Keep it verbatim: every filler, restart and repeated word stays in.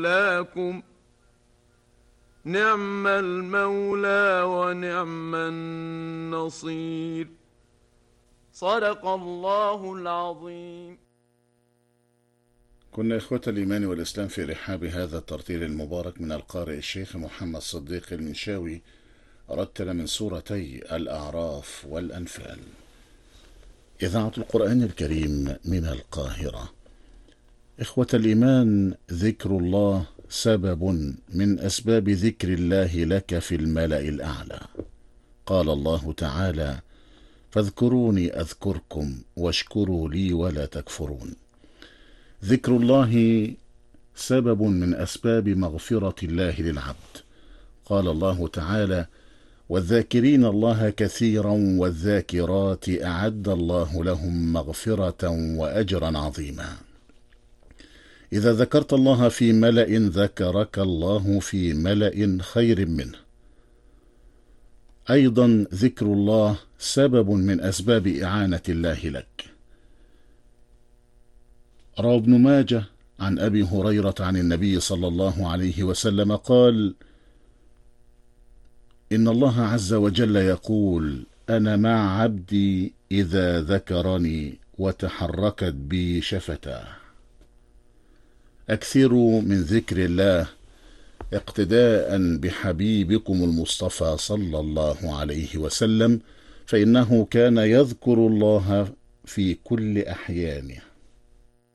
مولاكم نعم المولى ونعم النصير. صدق الله العظيم. كنا إخوة الإيمان والإسلام في رحاب هذا الترتيل المبارك من القارئ الشيخ محمد صديق المنشاوي، رتل من سورتي الأعراف والأنفال. إذاعة القرآن الكريم من القاهرة. إخوة الإيمان، ذكر الله سبب من أسباب ذكر الله لك في الملأ الأعلى. قال الله تعالى: فاذكروني أذكركم واشكروا لي ولا تكفرون. ذكر الله سبب من أسباب مغفرة الله للعبد. قال الله تعالى: والذاكرين الله كثيرا والذاكرات أعد الله لهم مغفرة وأجرا عظيما. إذا ذكرت الله في ملأ ذكرك الله في ملأ خير منه. أيضا ذكر الله سبب من أسباب إعانة الله لك. روى ابن ماجه عن أبي هريرة عن النبي صلى الله عليه وسلم قال: إن الله عز وجل يقول: أنا مع عبدي إذا ذكرني وتحركت بي شفتاه. أكثروا من ذكر الله اقتداء بحبيبكم المصطفى صلى الله عليه وسلم، فإنه كان يذكر الله في كل أحيانه.